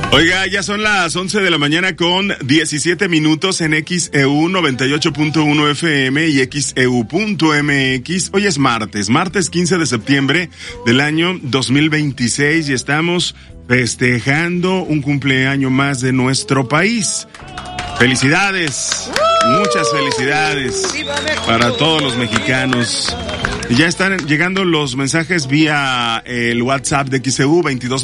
Oiga, ya son las 11 de la mañana con 17 minutos en XEU 98.1 FM y XEU.mx. Hoy es martes 15 de septiembre del año 2026 y estamos festejando un cumpleaños más de nuestro país. ¡Felicidades! Muchas felicidades para todos los mexicanos. Ya están llegando los mensajes vía el WhatsApp de XEU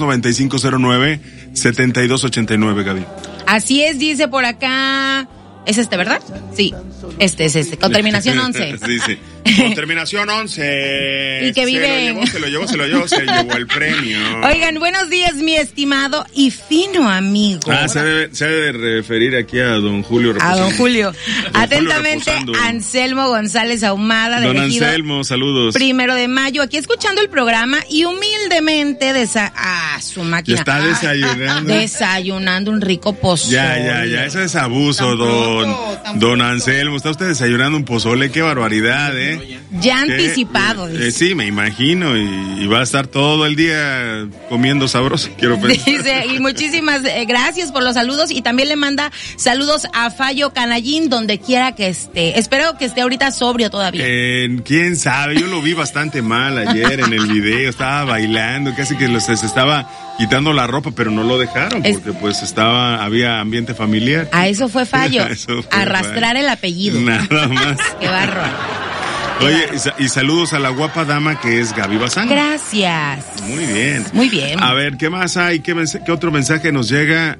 229509-7289, Gaby. Así es, dice por acá. ¿Es este, verdad? Sí, este es este, con terminación 11. Sí, sí. Con terminación 11. Y que vive. Se lo llevó el premio. Oigan, buenos días, mi estimado y fino amigo. Se debe referir aquí a don Julio. A don Julio. Atentamente, Anselmo González Ahumada. Don Anselmo, saludos. 1 de mayo, aquí escuchando el programa y humildemente su máquina. Está desayunando. Desayunando un rico pozole. Ya, eso es abuso, don Anselmo. Está usted desayunando un pozole, qué barbaridad, ¿eh? Ya anticipado. Sí, me imagino, y va a estar todo el día comiendo sabroso, quiero pensar. Dice, y muchísimas gracias por los saludos, y también le manda saludos a Fallo Canallín, donde quiera que esté. Espero que esté ahorita sobrio todavía. ¿Quién sabe? Yo lo vi bastante mal ayer en el video, estaba bailando, casi que se estaba quitando la ropa, pero no lo dejaron, porque pues había ambiente familiar. A eso fue Fallo, arrastrar el apellido. Nada más. Qué bárbaro. Oye, y saludos a la guapa dama que es Gaby Bazán. Gracias. Muy bien. Muy bien. A ver, ¿qué más hay? ¿Qué otro mensaje nos llega?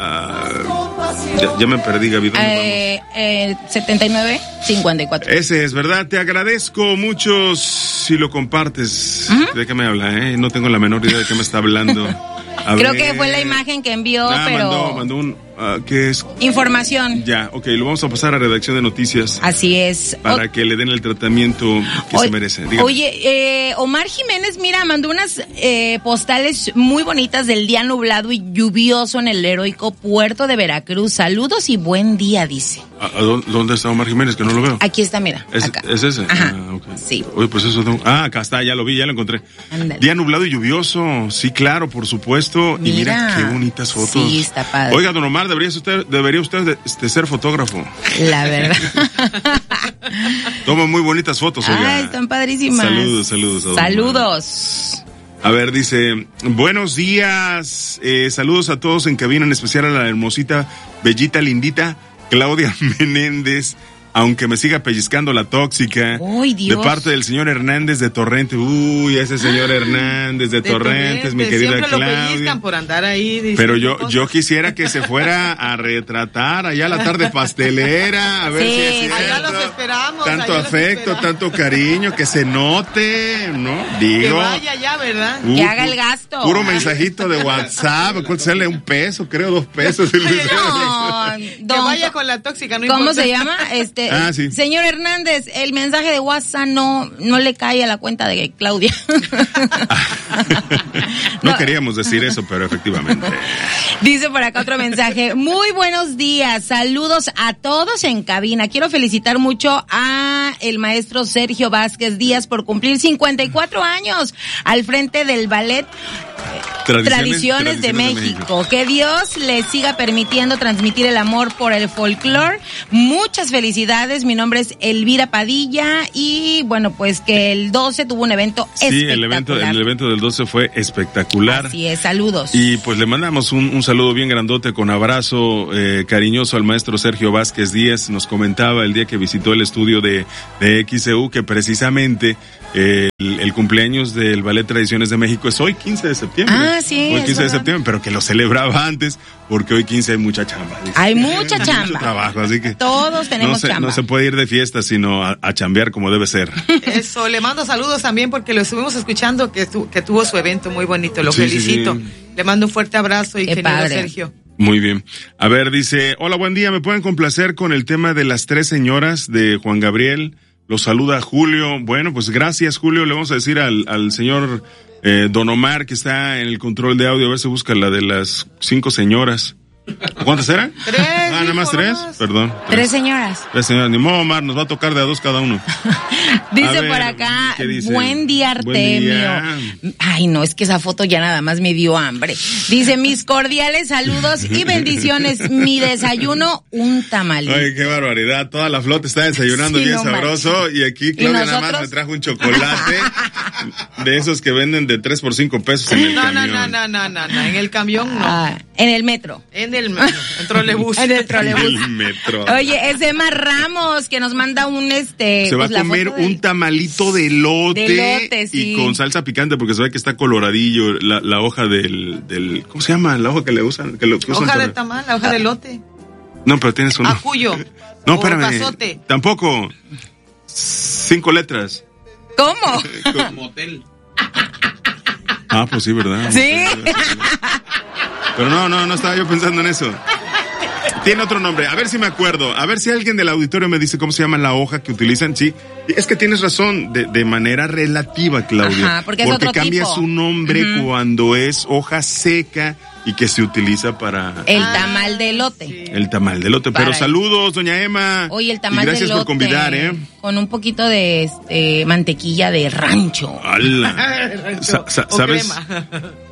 Ya me perdí, Gaby. ¿Dónde vamos? 7954. Ese es, ¿verdad? Te agradezco mucho si lo compartes. ¿Uh-huh? ¿De qué me habla? No tengo la menor idea de qué me está hablando. Creo que fue la imagen que envió, pero... Mandó un... ¿qué es? Información. Ya, ok, lo vamos a pasar a redacción de noticias. Así es. Para que le den el tratamiento que se merece. Dígame. Oye, Omar Jiménez, mira, mandó unas postales muy bonitas del día nublado y lluvioso en el heroico puerto de Veracruz. Saludos y buen día, dice. ¿Dónde está Omar Jiménez? Que no lo veo. Aquí está, mira. Acá. ¿Es ese? Ajá. Okay. Sí. Oye, pues eso no... acá está, ya lo vi, ya lo encontré. Ándale. Día nublado y lluvioso, sí, claro, por supuesto. Y mira qué bonitas fotos. Sí, está padre. Oiga, don Omar, debería usted ser fotógrafo. La verdad. Toma muy bonitas fotos, oiga. Están padrísimas. Saludos. A ver, dice, buenos días, saludos a todos en cabina, en especial a la hermosita, bellita, lindita, Claudia Menéndez, aunque me siga pellizcando la tóxica. ¡Uy, Dios! De parte del señor Hernández de Torrente. Uy, ese señor Hernández de Torrentes, mi querida siempre Claudia. Lo pellizcan por andar ahí. Pero yo quisiera que se fuera a retratar allá a la tarde pastelera, a ver si es cierto. Allá los esperamos. Tanto afecto, tanto cariño, que se note, ¿no? Digo. Que vaya ya, ¿verdad? Que haga el gasto. Puro mensajito de WhatsApp, ¿cuánto sale? $1, creo, $2. Que vaya con la tóxica, no ¿Cómo importa. se llama? Sí. Señor Hernández, el mensaje de WhatsApp no le cae a la cuenta de Claudia. No queríamos decir eso, pero efectivamente. Dice por acá otro mensaje. Muy buenos días, saludos a todos en cabina. Quiero felicitar mucho a el maestro Sergio Vázquez Díaz por cumplir 54 años al frente del ballet Tradiciones de México. Que Dios le siga permitiendo transmitir el amor por el folclore. Muchas felicidades. Mi nombre es Elvira Padilla y bueno, pues que el 12 tuvo un evento espectacular. El evento del 12 fue espectacular. Así es, saludos. Y pues le mandamos un saludo bien grandote con abrazo cariñoso al maestro Sergio Vázquez Díaz. Nos comentaba el día que visitó el estudio de XEU que precisamente el cumpleaños del Ballet Tradiciones de México es hoy 15 de septiembre. Sí. Hoy 15 de septiembre, pero que lo celebraba antes porque hoy 15 hay mucha chamba. Dice. Hay mucha chamba. Mucho trabajo, así que todos tenemos chamba. No se puede ir de fiesta, sino a chambear como debe ser. Eso, le mando saludos también porque lo estuvimos escuchando que tuvo su evento muy bonito, lo felicito. Sí. Le mando un fuerte abrazo y querido padre. Sergio. Muy bien. A ver, dice, hola, buen día, ¿me pueden complacer con el tema de las 3 señoras de Juan Gabriel? Los saluda Julio. Bueno, pues gracias, Julio. Le vamos a decir al señor Don Omar, que está en el control de audio, a ver si busca la de las 5 señoras. ¿Cuántas eran? 3. Nada más 3. Perdón. 3 señoras. 3 señoras. Ni modo, Omar, nos va a tocar de a 2 cada uno. Dice por acá, buen día, Artemio. Buen día. Ay, no, es que esa foto ya nada más me dio hambre. Dice, mis cordiales saludos y bendiciones. Mi desayuno, un tamal. Ay, qué barbaridad. Toda la flota está desayunando bien sabroso. Y aquí Claudia nada más me trajo un chocolate de esos que venden de 3 por 5 pesos en el camión. No. En el camión no. En el metro. En el metro. En trolebús. En el trolebús. El metro. Oye, es Emma Ramos que nos manda un Se va a comer un tamalito de elote, sí. Y con salsa picante porque se ve que está coloradillo la hoja del ¿cómo se llama? La hoja que le usan. Hoja de tamal, la hoja de elote. No, pero tienes un... Acuyo. No, espérame. Pasote. Tampoco. 5 letras. ¿Cómo? Motel. Ah, pues sí, ¿verdad? Sí. Pero no estaba yo pensando en eso. Tiene otro nombre, a ver si me acuerdo, a ver si alguien del auditorio me dice cómo se llama la hoja que utilizan. Sí, es que tienes razón, de manera relativa, Claudia. Ajá, porque es otro cambia tipo. Su nombre cuando es hoja seca y que se utiliza para... El tamal de elote. Sí. El tamal de elote. Pero saludos, doña Emma. Oye, el tamal de elote. Y gracias por convidar, con un poquito de mantequilla de rancho. ¡Hala! ¿Sabes? Crema.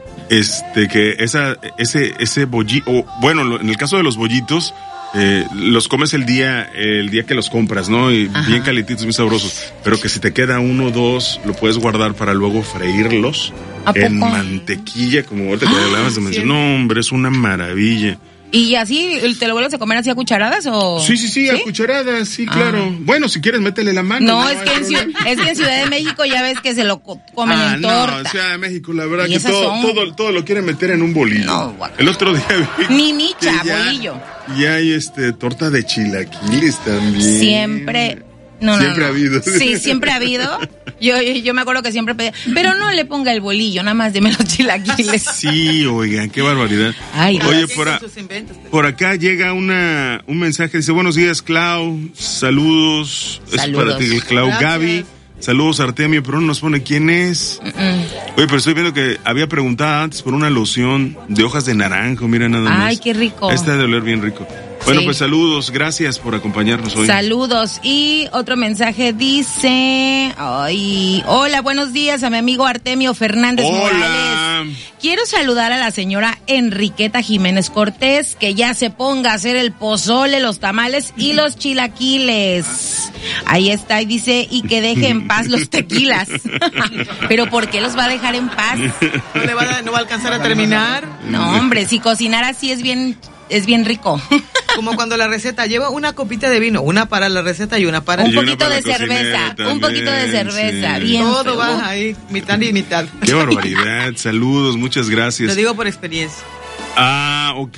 Que ese bollito, bueno, en el caso de los bollitos, los comes el día que los compras, ¿no? Y bien calientitos, muy sabrosos. Pero que si te queda 1 o 2, lo puedes guardar para luego freírlos en mantequilla, como ahorita que hablabas de mencionar. No, hombre, es una maravilla. ¿Y así te lo vuelves a comer así a cucharadas o...? Sí, a cucharadas, sí, claro. Bueno, si quieres, métele la mano. No, es que en Ciudad de México ya ves que se lo comen en torta. No, en Ciudad de México, la verdad ¿Y que todo lo quieren meter en un bolillo. No, el otro día vi... Ni micha, bolillo. Y hay torta de chilaquiles también. Siempre... Siempre ha habido. Sí, siempre ha habido. Yo me acuerdo que siempre pedía, pero no le ponga el bolillo, nada más deme los chilaquiles. Sí, oigan, qué barbaridad. Ay, oye, por acá llega un mensaje, dice, buenos días, Clau, saludos. Es para ti, Clau. Gracias. Gaby, saludos, Artemio, pero no nos pone quién es. Oye, pero estoy viendo que había preguntado antes por una loción de hojas de naranjo, mira nada más. Ay, qué rico. Esta de oler bien rico. Bueno, pues saludos, gracias por acompañarnos hoy. Saludos. Y otro mensaje dice, hola, buenos días a mi amigo Artemio Fernández Morales. Quiero saludar a la señora Enriqueta Jiménez Cortés, que ya se ponga a hacer el pozole, los tamales y los chilaquiles. Ahí está, y dice, y que deje en paz los tequilas. Pero ¿por qué los va a dejar en paz? ¿No va a alcanzar a terminar? No, hombre, si cocinar así es bien rico. Como cuando la receta lleva una copita de vino, una para la receta y una para... Un poquito de cerveza, un poquito de cerveza, sí. Bien. Todo va ahí, mitad y mitad. Qué barbaridad, saludos, muchas gracias. Lo digo por experiencia. Ok,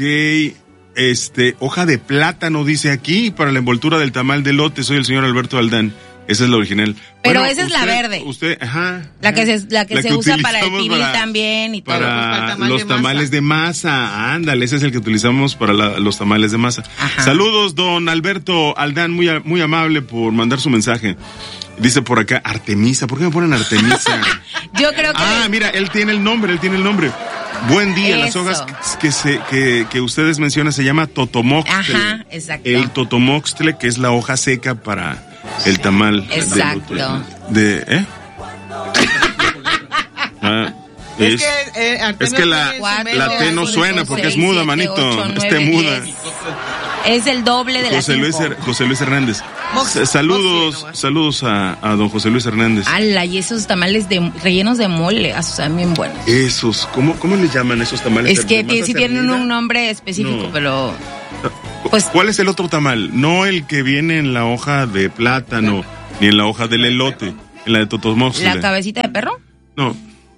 hoja de plátano dice aquí, para la envoltura del tamal de elote, soy el señor Alberto Aldán. Esa es la original. Pero bueno, esa es la verde. La que se usa para el pibil también y todo. Para los tamales de masa. Ándale, ese es el que utilizamos para los tamales de masa. Ajá. Saludos, don Alberto Aldán, muy amable por mandar su mensaje. Dice por acá, Artemisa. ¿Por qué me ponen Artemisa? Yo creo que... mira, él tiene el nombre. Buen día. Eso. Las hojas que ustedes mencionan se llama totomoxtle. Ajá, exacto. El totomoxtle, que es la hoja seca para el tamal. Exacto. Es que la T no suena porque es muda, manito. Esté muda. Es el doble de la José Luis Hernández. Saludos a don José Luis Hernández. Ala, y esos tamales rellenos de mole, están bien buenos. Esos, ¿cómo le llaman esos tamales? Es que sí tienen un nombre específico, pero... Pues, ¿cuál es el otro tamal? No el que viene en la hoja de plátano, ni en la hoja del elote, en la de totomoxtle. ¿La cabecita de perro? No.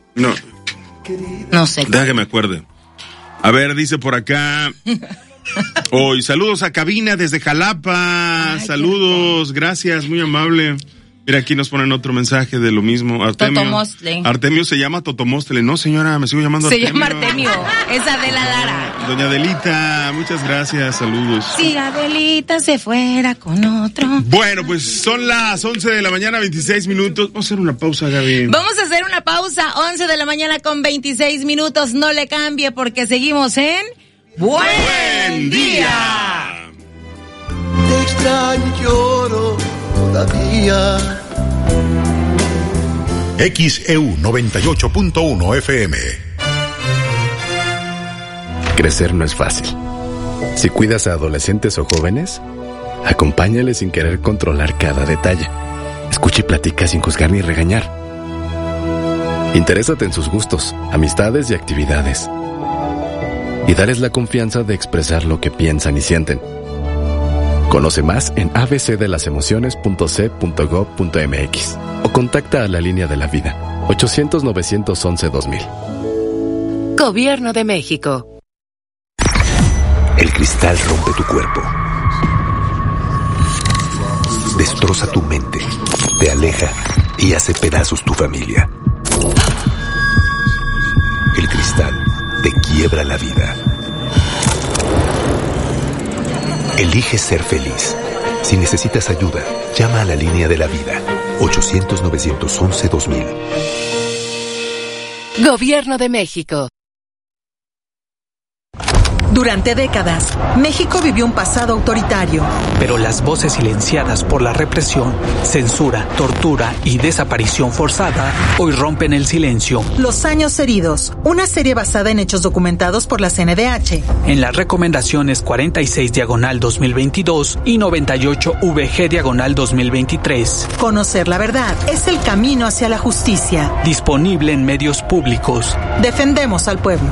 No sé. Deja que me acuerde. A ver, dice por acá... Hoy, saludos a cabina desde Jalapa. Saludos, gracias, muy amable. Mira, aquí nos ponen otro mensaje de lo mismo. Totomostle. Artemio se llama Totomostle. No, señora, me sigo llamando Artemio. Se llama Artemio. Es Adela Lara. Doña Adelita, muchas gracias, saludos. Si Adelita se fuera con otro. Bueno, pues son las 11 de la mañana, 26 minutos. Vamos a hacer una pausa, Gaby. Vamos a hacer una pausa, 11 de la mañana con 26 minutos. No le cambie porque seguimos en... ¡Buen día! Te extraño y lloro todavía. XEU 98.1 FM. Crecer no es fácil. Si cuidas a adolescentes o jóvenes, acompáñales sin querer controlar cada detalle. Escucha y platica sin juzgar ni regañar. Interésate en sus gustos, amistades y actividades. Y dales la confianza de expresar lo que piensan y sienten. Conoce más en abcdelasemociones.c.gov.mx o contacta a la línea de la vida 800-911-2000. Gobierno de México. El cristal rompe tu cuerpo, destroza tu mente, te aleja y hace pedazos tu familia. El cristal te quiebra la vida. Elige ser feliz. Si necesitas ayuda, llama a la línea de la vida 800-911-2000. Gobierno de México. Durante décadas, México vivió un pasado autoritario. Pero las voces silenciadas por la represión, censura, tortura y desaparición forzada hoy rompen el silencio. Los años heridos, una serie basada en hechos documentados por la CNDH. En las recomendaciones 46/2022 y 98/VG/2023. Conocer la verdad es el camino hacia la justicia. Disponible en medios públicos. Defendemos al pueblo.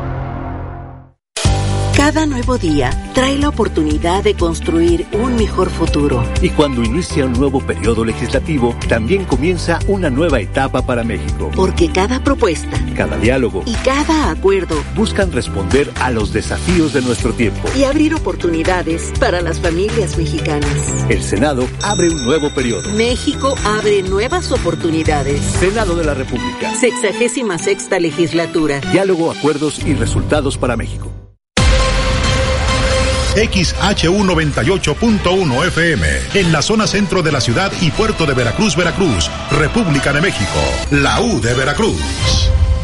Cada nuevo día trae la oportunidad de construir un mejor futuro. Y cuando inicia un nuevo periodo legislativo, también comienza una nueva etapa para México. Porque cada propuesta, cada diálogo y cada acuerdo buscan responder a los desafíos de nuestro tiempo y abrir oportunidades para las familias mexicanas. El Senado abre un nuevo periodo. México abre nuevas oportunidades. Senado de la República. 66ª legislatura. Diálogo, acuerdos y resultados para México. XHU 98.1 FM, en la zona centro de la ciudad y puerto de Veracruz, Veracruz, República de México, la U de Veracruz.